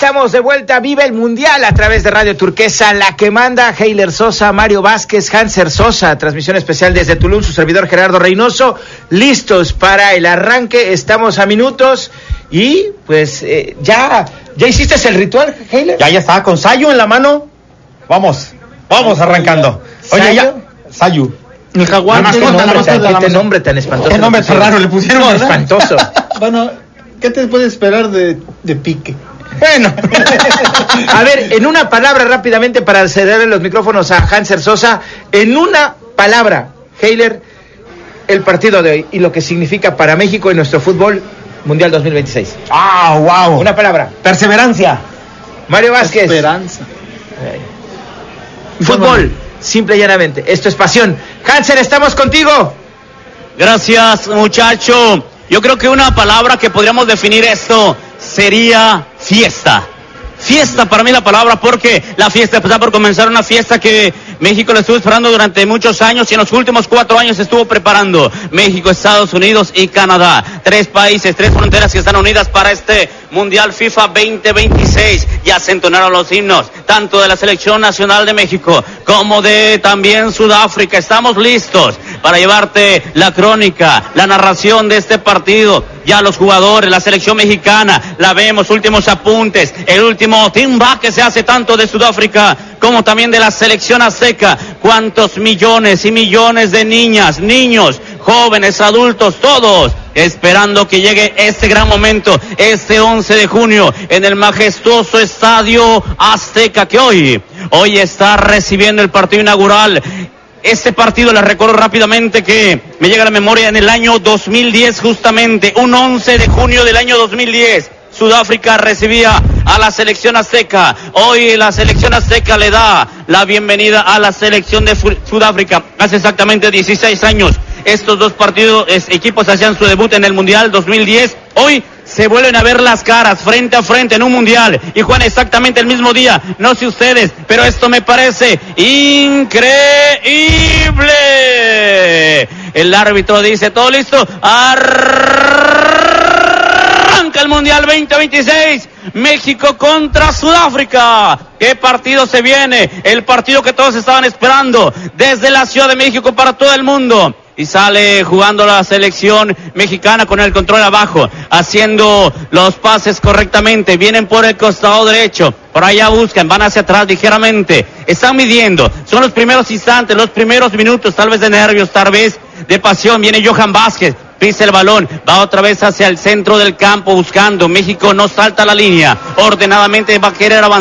Estamos de vuelta, vive el Mundial a través de Radio Turquesa, la que manda Heiler Sosa, Mario Vázquez, Hanser Sosa, transmisión especial desde Tulum, su servidor Gerardo Reynoso, listos para el arranque, estamos a minutos y pues ¿ya hiciste el ritual, Heiler? Ya está, con Sayu en la mano, vamos arrancando. Oye, ya, Sayu. El jaguar, ¿qué nombre tan espantoso? ¿Qué nombre tan raro le pusieron? No, espantoso. Bueno, ¿qué te puede esperar de Pique? Bueno, a ver, en una palabra rápidamente para cederle los micrófonos a Hanser Sosa, en una palabra, Heiler, el partido de hoy y lo que significa para México y nuestro fútbol Mundial 2026. ¡Ah, wow! Una palabra. Perseverancia. Mario Vázquez. Esperanza. Fútbol, simple y llanamente. Esto es pasión. Hanser, estamos contigo. Gracias, muchacho. Yo creo que una palabra que podríamos definir esto sería fiesta. Fiesta para mí la palabra, porque la fiesta está por comenzar, una fiesta que México le estuvo esperando durante muchos años y en los últimos 4 años se estuvo preparando. México, Estados Unidos y Canadá. 3 países, 3 fronteras que están unidas para este Mundial FIFA 2026. Ya se entonaron los himnos, tanto de la Selección Nacional de México como de también Sudáfrica. Estamos listos para llevarte la crónica, la narración de este partido. Ya los jugadores, la selección mexicana, la vemos, últimos apuntes, el último team back que se hace tanto de Sudáfrica como también de la selección azteca. Cuántos millones y millones de niñas, niños, jóvenes, adultos, todos esperando que llegue este gran momento, este 11 de junio, en el majestuoso Estadio Azteca, que hoy está recibiendo el partido inaugural. Este partido, les recuerdo rápidamente que me llega a la memoria en el año 2010, justamente, un 11 de junio del año 2010. Sudáfrica recibía a la selección azteca. Hoy la selección azteca le da la bienvenida a la selección de Sudáfrica. Hace exactamente 16 años estos dos equipos hacían su debut en el Mundial 2010. Hoy se vuelven a ver las caras frente a frente en un Mundial y juegan exactamente el mismo día. No sé ustedes, pero esto me parece increíble. El árbitro dice, ¿todo listo? Arranca el Mundial 2026. México contra Sudáfrica. ¿Qué partido se viene? El partido que todos estaban esperando desde la Ciudad de México para todo el mundo. Y sale jugando la selección mexicana con el control abajo, haciendo los pases correctamente. Vienen por el costado derecho, por allá buscan, van hacia atrás ligeramente. Están midiendo, son los primeros instantes, los primeros minutos, tal vez de nervios, tal vez de pasión. Viene Johan Vázquez, pisa el balón, va otra vez hacia el centro del campo buscando. México no salta la línea, ordenadamente va a querer avanzar.